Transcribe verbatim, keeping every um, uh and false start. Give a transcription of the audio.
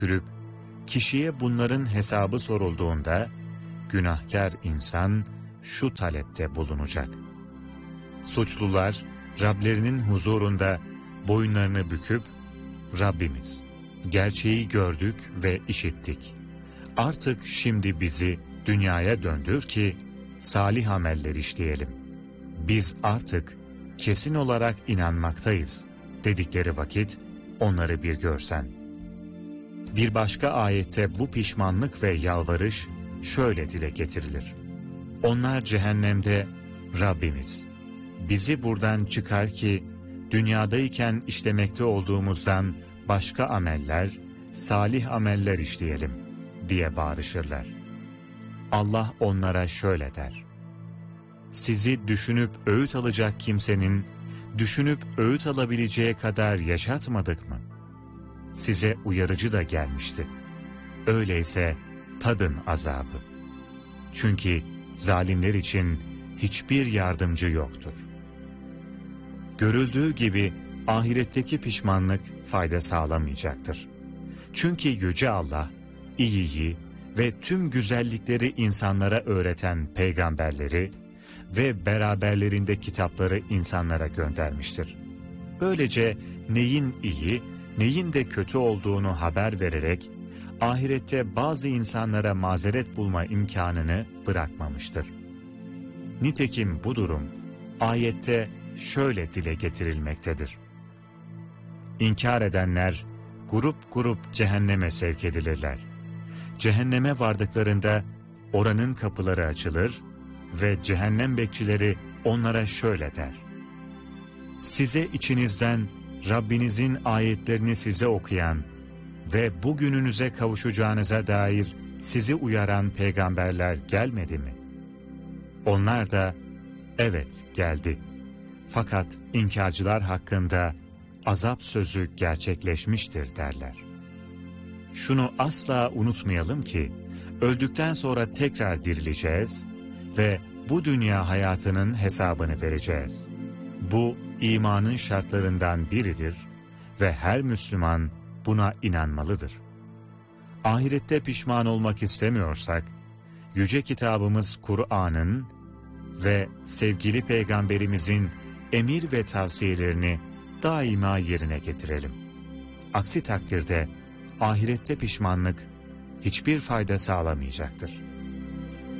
Sürüp, kişiye bunların hesabı sorulduğunda, günahkar insan şu talepte bulunacak. Suçlular, Rablerinin huzurunda boyunlarını büküp, Rabbimiz, gerçeği gördük ve işittik. Artık şimdi bizi dünyaya döndür ki, salih ameller işleyelim. Biz artık kesin olarak inanmaktayız dedikleri vakit, onları bir görsen. Bir başka ayette bu pişmanlık ve yalvarış şöyle dile getirilir. Onlar cehennemde, Rabbimiz, bizi buradan çıkar ki, dünyadayken işlemekte olduğumuzdan başka ameller, salih ameller işleyelim diye bağırışırlar. Allah onlara şöyle der. Sizi düşünüp öğüt alacak kimsenin, düşünüp öğüt alabileceği kadar yaşatmadık mı? Size uyarıcı da gelmişti. Öyleyse tadın azabı. Çünkü zalimler için hiçbir yardımcı yoktur. Görüldüğü gibi ahiretteki pişmanlık fayda sağlamayacaktır. Çünkü Yüce Allah, iyiyi ve tüm güzellikleri insanlara öğreten peygamberleri ve beraberlerinde kitapları insanlara göndermiştir. Böylece neyin iyi, neyin de kötü olduğunu haber vererek, ahirette bazı insanlara mazeret bulma imkanını bırakmamıştır. Nitekim bu durum, ayette şöyle dile getirilmektedir. İnkar edenler, grup grup cehenneme sevk edilirler. Cehenneme vardıklarında, oranın kapıları açılır ve cehennem bekçileri onlara şöyle der. Size içinizden Rabbinizin ayetlerini size okuyan ve bugününüze kavuşacağınıza dair sizi uyaran peygamberler gelmedi mi? Onlar da, evet geldi. Fakat inkarcılar hakkında azap sözü gerçekleşmiştir derler. Şunu asla unutmayalım ki, öldükten sonra tekrar dirileceğiz ve bu dünya hayatının hesabını vereceğiz. Bu, imanın şartlarından biridir ve her Müslüman buna inanmalıdır. Ahirette pişman olmak istemiyorsak, Yüce Kitabımız Kur'an'ın ve sevgili Peygamberimizin emir ve tavsiyelerini daima yerine getirelim. Aksi takdirde ahirette pişmanlık hiçbir fayda sağlamayacaktır.